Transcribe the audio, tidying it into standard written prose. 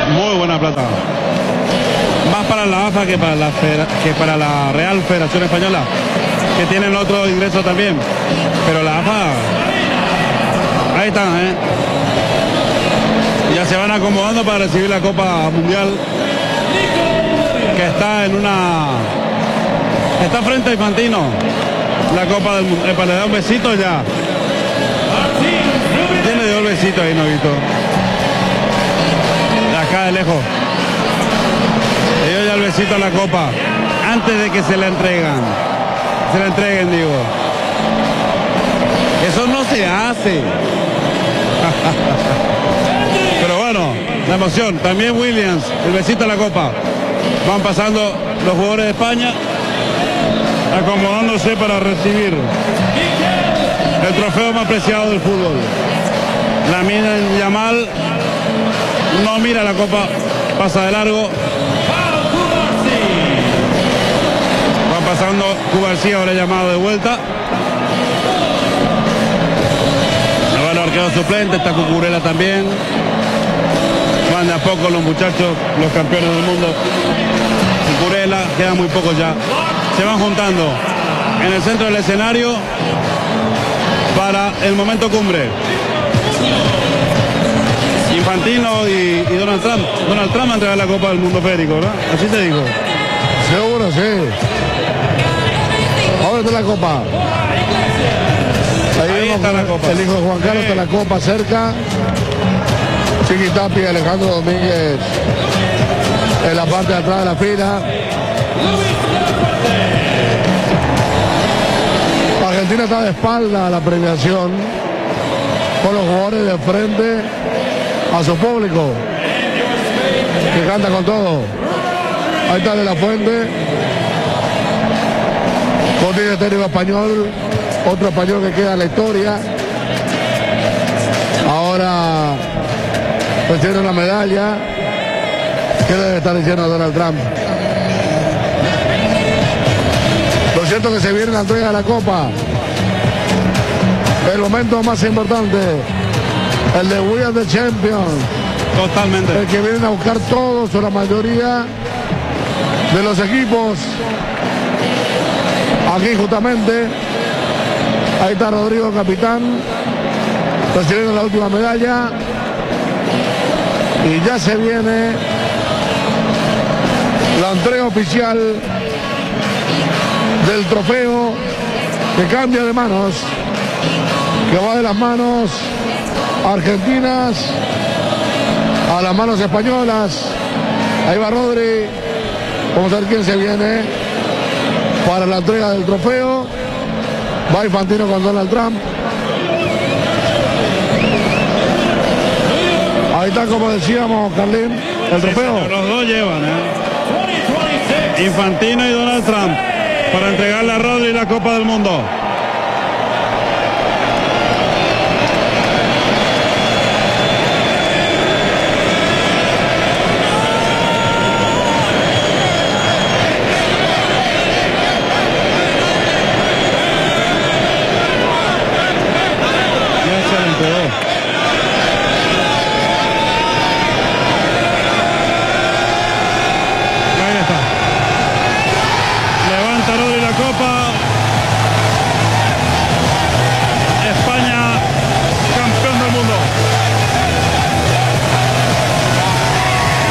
Muy buena plata. Más para la AFA que para la Real Federación Española, que tienen otro ingreso también. Pero la AFA, ahí están, ya se van acomodando para recibir la Copa Mundial, que está está frente a Infantino. La Copa del Mundo. Le da un besito ya. Tiene de un besito ahí, Novito. De acá de lejos. Le dio ya el besito a la copa. Antes de que se la entregan. Se la entreguen, digo. Eso no se hace. Pero bueno, la emoción. También Williams, el besito a la copa. Van pasando los jugadores de España, acomodándose para recibir el trofeo más preciado del fútbol. Lamine Yamal no mira la copa, pasa de largo. Va pasando Cubarsía, ahora llamado de vuelta. Va el arquero suplente, está Cucurella también. Van de a poco los muchachos, los campeones del mundo. Cucurella, queda muy poco ya. Se van juntando en el centro del escenario para el momento cumbre. Infantino y Donald Trump. Donald Trump va a entregar la Copa del Mundo, Federico, ¿verdad? Así te digo. Seguro, sí. Ahora está la Copa. Ahí está la Copa. El hijo de Juan Carlos está la Copa cerca. Chiqui Tapia y Alejandro Domínguez en la parte de atrás de la fila. Argentina está de espalda a la premiación, con los jugadores de frente a su público, que canta con todo. Ahí está De La Fuente, con técnico español, otro español que queda en la historia. Ahora reciben la medalla. ¿Qué debe estar diciendo Donald Trump? Lo cierto es que se viene la entrega de la Copa. El momento más importante, el de We Are the Champions. Totalmente. El que vienen a buscar todos o la mayoría de los equipos. Aquí justamente, ahí está Rodrigo, capitán, recibiendo la última medalla. Y ya se viene la entrega oficial del trofeo, que cambia de manos, que va de las manos argentinas a las manos españolas. Ahí va Rodri. Vamos a ver quién se viene para la entrega del trofeo. Va Infantino con Donald Trump. Ahí está, como decíamos, Carlín, el trofeo. Sí, los dos llevan, Infantino y Donald Trump, para entregarle a Rodri la Copa del Mundo.